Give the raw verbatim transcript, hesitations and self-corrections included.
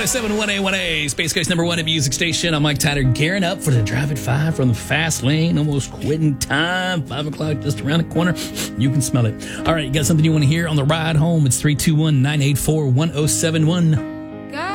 seven one A one A, Space Coast number one at music station. I'm Mike Tyler, gearing up for the Drive at five from the fast lane. Almost quitting time. Five o'clock just around the corner. You can smell it. All right, you got something you want to hear on the ride home? It's three two one, nine eight four, one oh seven one.